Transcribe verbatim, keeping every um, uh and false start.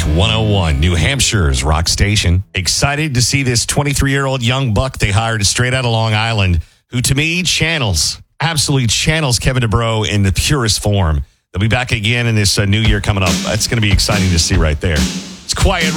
one oh one, New Hampshire's rock station. Excited to see this twenty-three-year-old young buck they hired straight out of Long Island, who to me channels, absolutely channels Kevin DuBrow in the purest form. They'll be back again in this uh, new year coming up. That's going to be exciting to see right there. It's Quiet